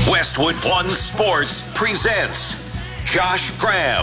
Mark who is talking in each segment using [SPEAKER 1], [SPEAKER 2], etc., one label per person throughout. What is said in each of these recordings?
[SPEAKER 1] Westwood One Sports presents Josh Graham.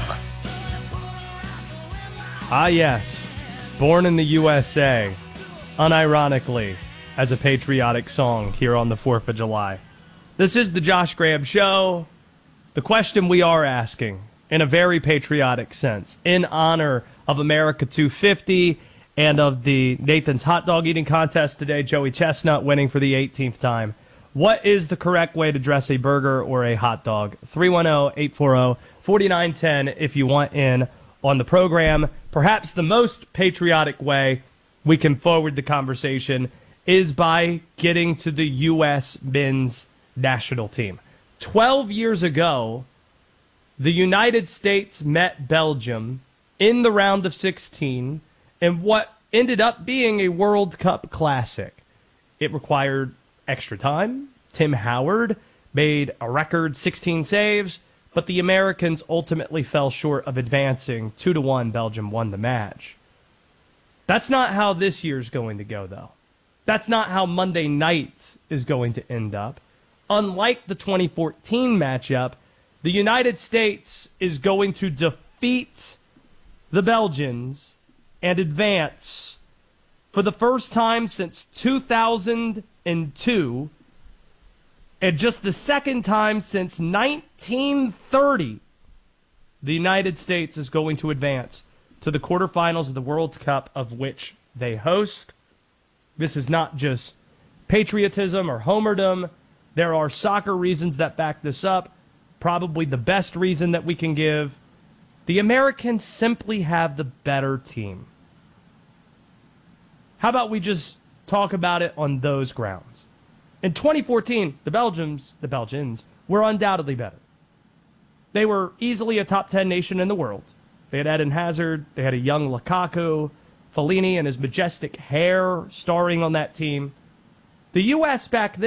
[SPEAKER 2] Ah, yes. Born in the USA, unironically, as a patriotic song here on the 4th of July. This is the Josh Graham Show. The question we are asking, in a very patriotic sense, in honor of America 250 and of the Nathan's Hot Dog Eating Contest today, Joey Chestnut winning for the 18th time. What is the correct way to dress a burger or a hot dog? 310-840-4910 if you want in on the program. Perhaps the most patriotic way we can forward the conversation is by getting to the U.S. men's national team. 12 years ago, the United States met Belgium in the round of 16 in what ended up being a World Cup classic. It required extra time. Tim Howard made a record 16 saves, but the Americans ultimately fell short of advancing. 2-1, Belgium won the match. That's not how this year's going to go, though. That's not how Monday night is going to end up. Unlike the 2014 matchup, the United States is going to defeat the Belgians and advance for the first time since 2002 and just the second time since 1930. The United States is going to advance to the quarterfinals of the World Cup, of which they host. This is not just patriotism or homerdom. There are soccer reasons that back this up. Probably the best reason that we can give. The Americans simply have the better team. How about we just talk about it on those grounds? In 2014, the Belgians were undoubtedly better. They were easily a top 10 nation in the world. They had Eden Hazard, they had a young Lukaku, Fellini and his majestic hair starring on that team. The U.S. back then